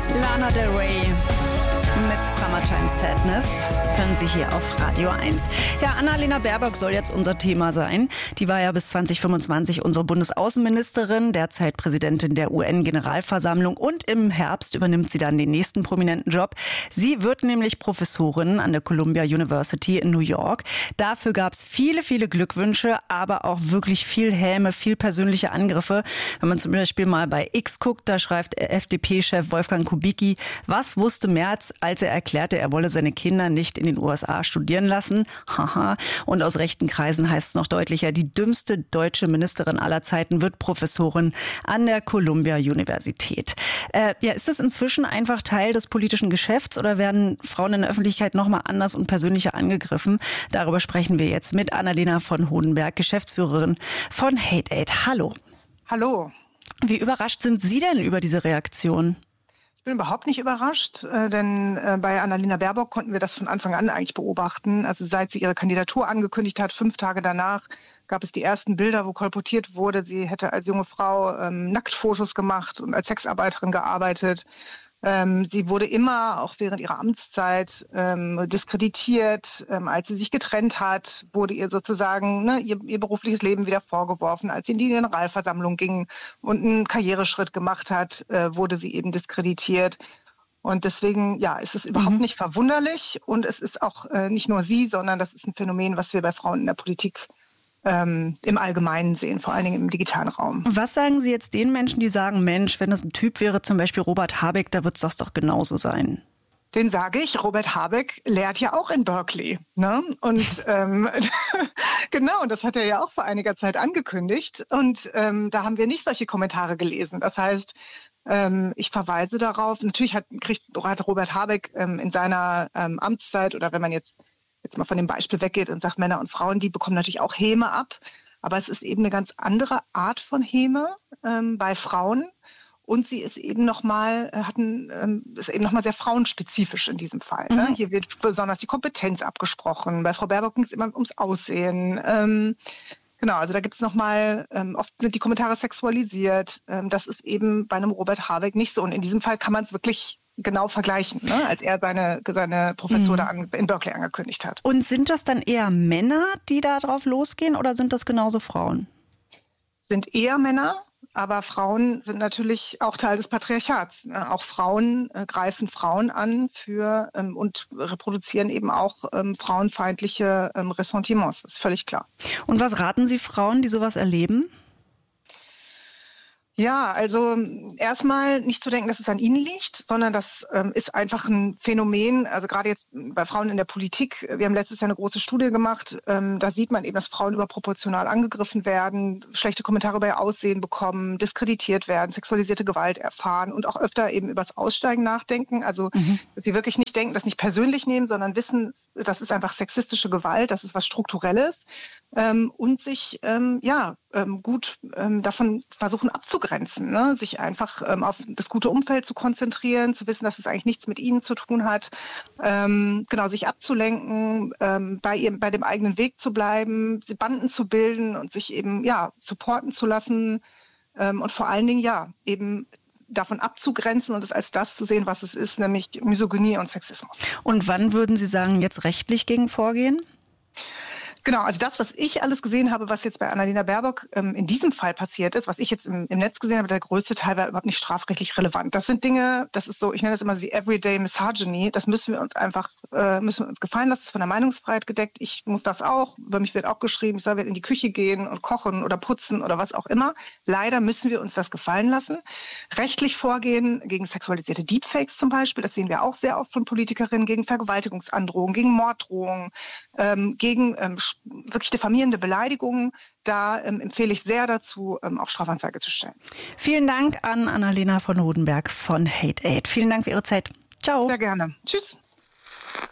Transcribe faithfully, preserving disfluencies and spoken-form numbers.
Lana Del Rey mit Summertime Sadness hören Sie hier auf Radio eins. Ja, Annalena Baerbock soll jetzt unser Thema sein. Die war ja bis zwanzig fünfundzwanzig unsere Bundesaußenministerin, derzeit Präsidentin der U N-Generalversammlung und im Herbst übernimmt sie dann den nächsten prominenten Job. Sie wird nämlich Professorin an der Columbia University in New York. Dafür gab es viele, viele Glückwünsche, aber auch wirklich viel Häme, viel persönliche Angriffe. Wenn man zum Beispiel mal bei X guckt, da schreibt F D P-Chef Wolfgang Kubicki, was wusste Merz, als er erklärte, er wolle seine Kinder nicht in den U S A studieren lassen. Haha. Und aus rechten Kreisen heißt es noch deutlicher, die dümmste deutsche Ministerin aller Zeiten wird Professorin an der Columbia Universität. Äh, ja, ist das inzwischen einfach Teil des politischen Geschäfts oder werden Frauen in der Öffentlichkeit nochmal anders und persönlicher angegriffen? Darüber sprechen wir jetzt mit Annalena von Hodenberg, Geschäftsführerin von Hate Aid. Hallo. Hallo. Wie überrascht sind Sie denn über diese Reaktion? Ich bin überhaupt nicht überrascht, äh, denn äh, bei Annalena Baerbock konnten wir das von Anfang an eigentlich beobachten. Also seit sie ihre Kandidatur angekündigt hat, fünf Tage danach gab es die ersten Bilder, wo kolportiert wurde, sie hätte als junge Frau ähm, Nacktfotos gemacht und als Sexarbeiterin gearbeitet. Ähm, sie wurde immer, auch während ihrer Amtszeit, ähm, diskreditiert. Ähm, als sie sich getrennt hat, wurde ihr sozusagen ne, ihr, ihr berufliches Leben wieder vorgeworfen. Als sie in die Generalversammlung ging und einen Karriereschritt gemacht hat, äh, wurde sie eben diskreditiert. Und deswegen, ja, ist es überhaupt mhm. nicht verwunderlich. Und es ist auch äh, nicht nur sie, sondern das ist ein Phänomen, was wir bei Frauen in der Politik Ähm, im Allgemeinen sehen, vor allen Dingen im digitalen Raum. Was sagen Sie jetzt den Menschen, die sagen, Mensch, wenn das ein Typ wäre, zum Beispiel Robert Habeck, da wird es doch genauso sein? Den sage ich, Robert Habeck lehrt ja auch in Berkeley. Ne? Und ähm, genau, das hat er ja auch vor einiger Zeit angekündigt. Und ähm, da haben wir nicht solche Kommentare gelesen. Das heißt, ähm, ich verweise darauf, natürlich hat, kriegt, hat Robert Habeck ähm, in seiner ähm, Amtszeit oder wenn man jetzt jetzt mal von dem Beispiel weggeht und sagt, Männer und Frauen, die bekommen natürlich auch Häme ab. Aber es ist eben eine ganz andere Art von Häme ähm, bei Frauen. Und sie ist eben nochmal, hatten, ähm, ist eben nochmal sehr frauenspezifisch in diesem Fall. Mhm. Ne? Hier wird besonders die Kompetenz abgesprochen. Bei Frau Baerbock ging es immer ums Aussehen. Ähm, genau, also da gibt es nochmal, ähm, oft sind die Kommentare sexualisiert. Ähm, das ist eben bei einem Robert Habeck nicht so. Und in diesem Fall kann man es wirklich genau vergleichen, ne? Als er seine, seine Professur mhm. da an, in Berkeley angekündigt hat. Und sind das dann eher Männer, die da drauf losgehen oder sind das genauso Frauen? Sind eher Männer, aber Frauen sind natürlich auch Teil des Patriarchats. Ne? Auch Frauen äh, greifen Frauen an für ähm, und reproduzieren eben auch ähm, frauenfeindliche ähm, Ressentiments, das ist völlig klar. Und was raten Sie Frauen, die sowas erleben? Ja, also erstmal nicht zu denken, dass es an ihnen liegt, sondern das ähm, ist einfach ein Phänomen, also gerade jetzt bei Frauen in der Politik. Wir haben letztes Jahr eine große Studie gemacht, ähm, da sieht man eben, dass Frauen überproportional angegriffen werden, schlechte Kommentare über ihr Aussehen bekommen, diskreditiert werden, sexualisierte Gewalt erfahren und auch öfter eben übers Aussteigen nachdenken. Also mhm. dass sie wirklich nicht denken, das nicht persönlich nehmen, sondern wissen, das ist einfach sexistische Gewalt, das ist was Strukturelles. Ähm, und sich ähm, ja ähm, gut ähm, davon versuchen abzugrenzen, ne? Sich einfach ähm, auf das gute Umfeld zu konzentrieren, zu wissen, dass es eigentlich nichts mit ihnen zu tun hat, ähm, genau sich abzulenken, ähm, bei ihrem, bei dem eigenen Weg zu bleiben, Banden zu bilden und sich eben ja supporten zu lassen ähm, und vor allen Dingen ja eben davon abzugrenzen und es als das zu sehen, was es ist, nämlich Misogynie und Sexismus. Und wann würden Sie sagen, jetzt rechtlich gegen vorgehen? Genau, also das, was ich alles gesehen habe, was jetzt bei Annalena Baerbock ähm, in diesem Fall passiert ist, was ich jetzt im, im Netz gesehen habe, der größte Teil war überhaupt nicht strafrechtlich relevant. Das sind Dinge, das ist so, ich nenne das immer so die Everyday Misogyny, das müssen wir uns einfach, äh, müssen wir uns gefallen lassen, das ist von der Meinungsfreiheit gedeckt. Ich muss das auch, über mich wird auch geschrieben, ich soll in die Küche gehen und kochen oder putzen oder was auch immer. Leider müssen wir uns das gefallen lassen. Rechtlich vorgehen gegen sexualisierte Deepfakes zum Beispiel, das sehen wir auch sehr oft von Politikerinnen, gegen Vergewaltigungsandrohungen, gegen Morddrohungen, ähm, gegen ähm, wirklich diffamierende Beleidigungen, da ähm, empfehle ich sehr dazu, ähm, auch Strafanzeige zu stellen. Vielen Dank an Annalena von Hodenberg von Hate Aid. Vielen Dank für Ihre Zeit. Ciao. Sehr gerne. Tschüss.